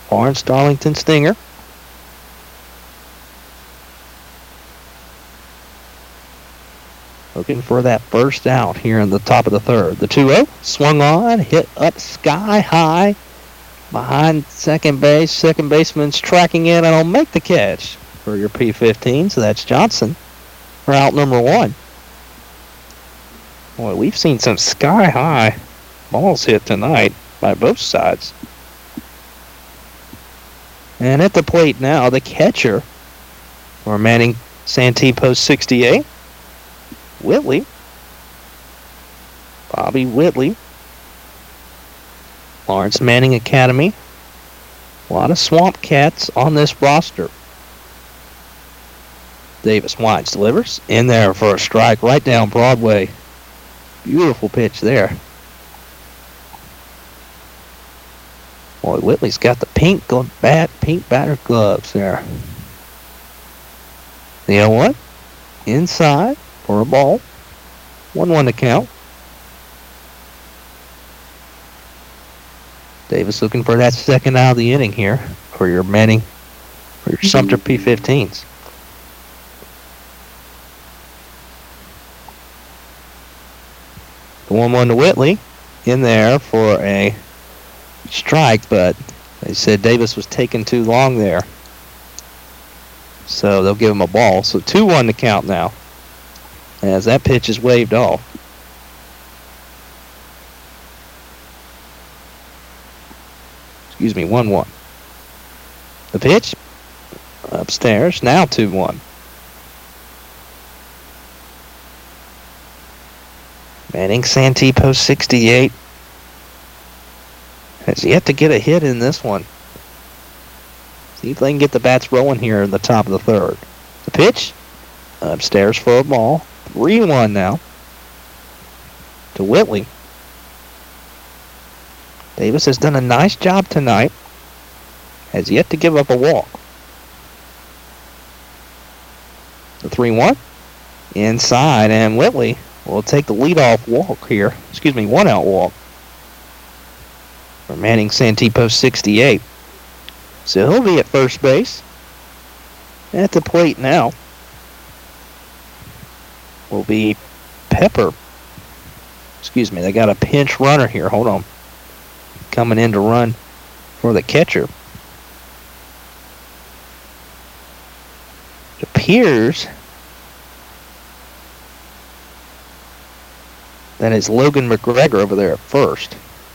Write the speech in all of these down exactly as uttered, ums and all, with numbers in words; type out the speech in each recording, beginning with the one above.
Lawrence Darlington Stinger. Looking for that first out here in the top of the third. The two oh swung on, hit up sky high behind second base. Second baseman's tracking in and will make the catch for your P fifteen. So that's Johnson for out number one. Boy, we've seen some sky high balls hit tonight by both sides. And at the plate now, the catcher for Manning Santee Post sixty-eight. Whitley, Bobby Whitley, Lawrence Manning Academy. A lot of Swamp Cats on this roster. Davis winds, delivers, in there for a strike right down Broadway. Beautiful pitch there. Boy, Whitley's got the pink bat, pink battered gloves there. The oh one, inside. For a ball. one one to count. Davis looking for that second out of the inning here for your Manning, for your Sumter P fifteens. The one one to Whitley in there for a strike, but they said Davis was taking too long there. So they'll give him a ball. So two one to count now, as that pitch is waved off. Excuse me, one one. The pitch upstairs, now two one. Manning Santee Post sixty-eight has yet to get a hit in this one. See if they can get the bats rolling here in the top of the third. The pitch upstairs for a ball. three one now to Whitley. Davis has done a nice job tonight. Has yet to give up a walk. The three one inside, and Whitley will take the leadoff walk here. Excuse me, one out walk for Manning Santee Post sixty-eight. So he'll be at first base. At the plate now will be Pepper. Excuse me, they got a pinch runner here. Hold on. Coming in to run for the catcher. It appears that is Logan McGregor over there at first.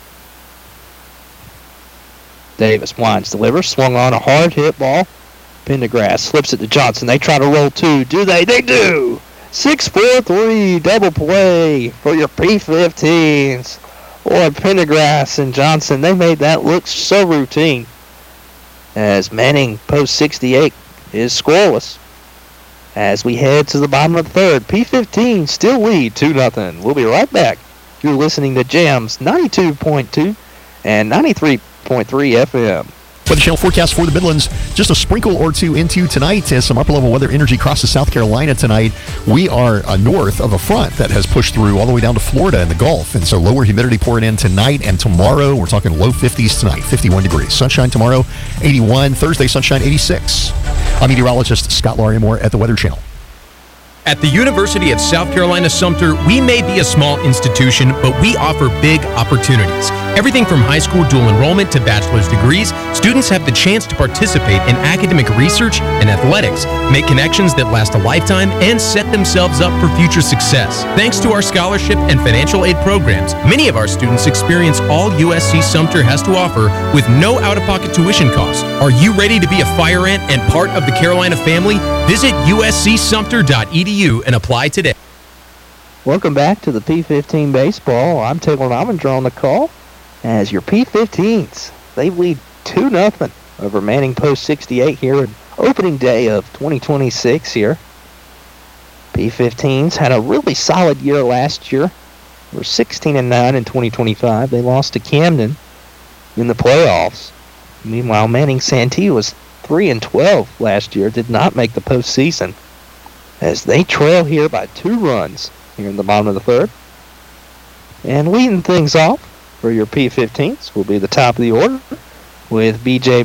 Davis winds, delivers, swung on a hard hit ball. Pendergrass slips it to Johnson. They try to roll two. Do they? They do! six four three double play for your P fifteens. Boy, Pendergrass and Johnson, they made that look so routine. As Manning Post sixty-eight is scoreless. As we head to the bottom of the third, P fifteen still lead two nothing. We'll be right back. You're listening to Jams ninety-two point two and ninety-three point three F M. Weather Channel forecast for the Midlands, just a sprinkle or two into tonight as some upper-level weather energy crosses South Carolina tonight. We are uh, north of a front that has pushed through all the way down to Florida and the Gulf, and so lower humidity pouring in tonight and tomorrow. We're talking low fifties tonight, fifty-one degrees. Sunshine tomorrow, eighty-one. Thursday, sunshine, eighty-six. I'm meteorologist Scott Larimore at the Weather Channel. At the University of South Carolina Sumter, we may be a small institution, but we offer big opportunities. Everything from high school dual enrollment to bachelor's degrees, students have the chance to participate in academic research and athletics, make connections that last a lifetime, and set themselves up for future success. Thanks to our scholarship and financial aid programs, many of our students experience all U S C Sumter has to offer with no out-of-pocket tuition costs. Are you ready to be a fire ant and part of the Carolina family? Visit U S C Sumter dot E D U and apply today. Welcome back to the P fifteen Baseball. I'm Taylor Novinger on the call. As your P fifteens, they lead two nothing over Manning Post sixty-eight here on opening day of twenty twenty-six here. P fifteens had a really solid year last year. They were sixteen and nine in twenty twenty-five. They lost to Camden in the playoffs. Meanwhile, Manning Santee was three and twelve last year, did not make the postseason, as they trail here by two runs here in the bottom of the third. And leading things off for your P fifteens will be the top of the order with B J